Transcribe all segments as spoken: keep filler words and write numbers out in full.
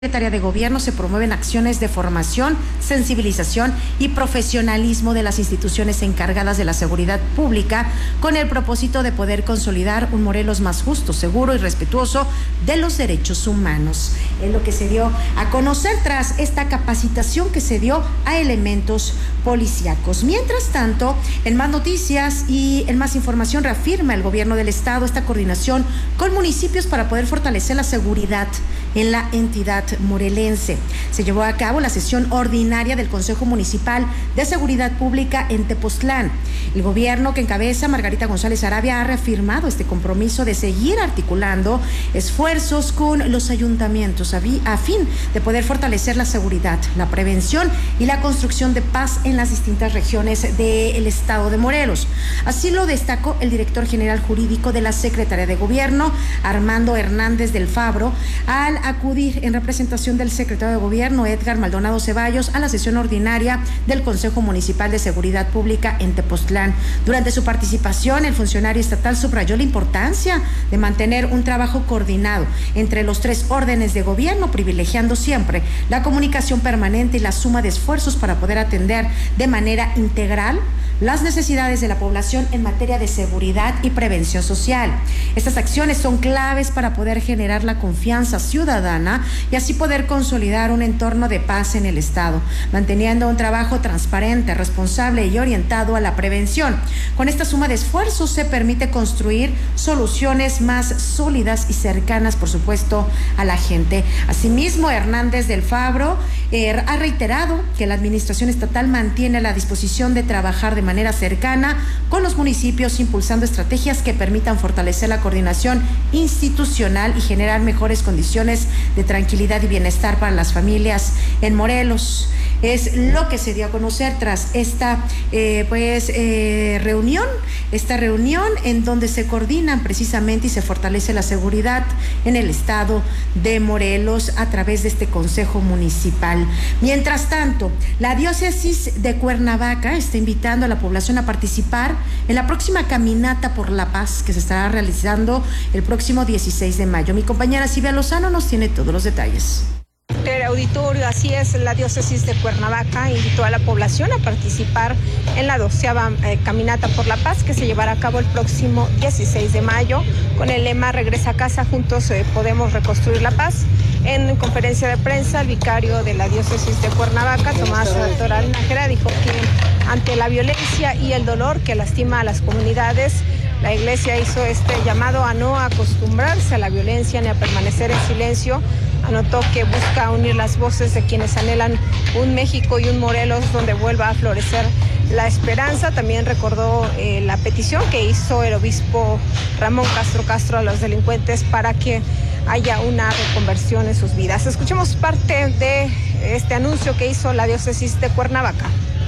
Secretaría de Gobierno se promueven acciones de formación, sensibilización y profesionalismo de las instituciones encargadas de la seguridad pública con el propósito de poder consolidar un Morelos más justo, seguro y respetuoso de los derechos humanos. Es lo que se dio a conocer tras esta capacitación que se dio a elementos policíacos. Mientras tanto, en más noticias y en más información, reafirma el gobierno del estado esta coordinación con municipios para poder fortalecer la seguridad en la entidad morelense. Se llevó a cabo la sesión ordinaria del Consejo Municipal de Seguridad Pública en Tepoztlán. El gobierno que encabeza Margarita González Arabia ha reafirmado este compromiso de seguir articulando esfuerzos con los ayuntamientos a fin de poder fortalecer la seguridad, la prevención y la construcción de paz en las distintas regiones del estado de Morelos. Así lo destacó el director general jurídico de la Secretaría de Gobierno, Armando Hernández del Fabro, al acudir en representación del secretario de Gobierno, Edgar Maldonado Ceballos, a la sesión ordinaria del Consejo Municipal de Seguridad Pública en Tepoztlán. Durante su participación, el funcionario estatal subrayó la importancia de mantener un trabajo coordinado entre los tres órdenes de gobierno, privilegiando siempre la comunicación permanente y la suma de esfuerzos para poder atender de manera integral las necesidades de la población en materia de seguridad y prevención social. Estas acciones son claves para poder generar la confianza ciudadana y así poder consolidar un entorno de paz en el estado, manteniendo un trabajo transparente, responsable y orientado a la prevención. Con esta suma de esfuerzos se permite construir soluciones más sólidas y cercanas, por supuesto, a la gente. Asimismo, Hernández del Fabro eh, ha reiterado que la administración estatal mantiene la disposición de trabajar de manera cercana con los municipios, impulsando estrategias que permitan fortalecer la coordinación institucional y generar mejores condiciones de tranquilidad y bienestar para las familias en Morelos. Es lo que se dio a conocer tras esta eh, pues eh, reunión, esta reunión en donde se coordinan precisamente y se fortalece la seguridad en el estado de Morelos a través de este Consejo Municipal. Mientras tanto, la diócesis de Cuernavaca está invitando a la población a participar en la próxima Caminata por la Paz que se estará realizando el próximo dieciséis de mayo. Mi compañera Silvia Lozano nos tiene todos los detalles. Auditorio, así es, la diócesis de Cuernavaca invitó a la población a participar en la doceava eh, Caminata por la Paz que se llevará a cabo el próximo dieciséis de mayo con el lema Regresa a casa, juntos eh, podemos reconstruir la paz. En conferencia de prensa, el vicario de la diócesis de Cuernavaca, Tomás Toral Nájera, dijo que ante la violencia y el dolor que lastima a las comunidades, la Iglesia hizo este llamado a no acostumbrarse a la violencia ni a permanecer en silencio. Anotó que busca unir las voces de quienes anhelan un México y un Morelos donde vuelva a florecer la esperanza. También recordó eh, la petición que hizo el obispo Ramón Castro Castro a los delincuentes para que haya una reconversión en sus vidas. Escuchemos parte de este anuncio que hizo la diócesis de Cuernavaca.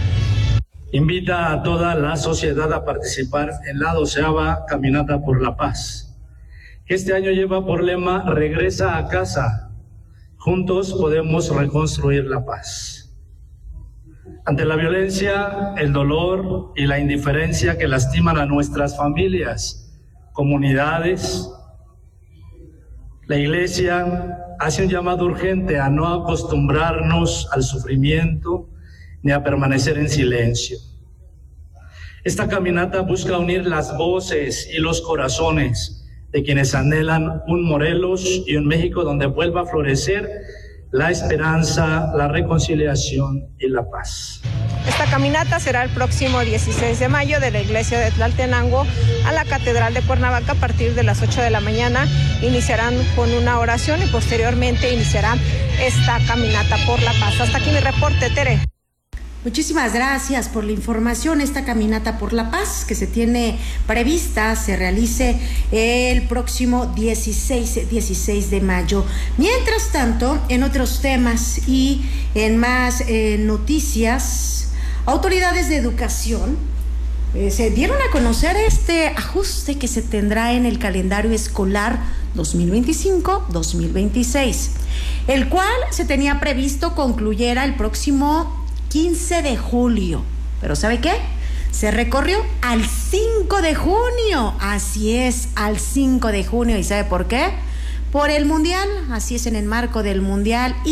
Invita a toda la sociedad a participar en la doceava Caminata por la Paz. Este año lleva por lema Regresa a casa. Juntos podemos reconstruir la paz. Ante la violencia, el dolor y la indiferencia que lastiman a nuestras familias, comunidades, la Iglesia hace un llamado urgente a no acostumbrarnos al sufrimiento ni a permanecer en silencio. Esta caminata busca unir las voces y los corazones de quienes anhelan un Morelos y un México donde vuelva a florecer la esperanza, la reconciliación y la paz. Esta caminata será el próximo dieciséis de mayo de la iglesia de Tlaltenango a la Catedral de Cuernavaca a partir de las ocho de la mañana. Iniciarán con una oración y posteriormente iniciará esta caminata por la paz. Hasta aquí mi reporte, Tere. Muchísimas gracias por la información. Esta Caminata por la Paz que se tiene prevista se realice el próximo dieciséis de mayo. Mientras tanto, en otros temas y en más eh, noticias, autoridades de educación eh, se dieron a conocer este ajuste que se tendrá en el calendario escolar dos mil veinticinco dos mil veintiséis, el cual se tenía previsto concluyera el próximo quince de julio, pero ¿sabe qué? Se recorrió al cinco de junio, así es, al cinco de junio, ¿y sabe por qué? por el Mundial. Así es, en el marco del Mundial.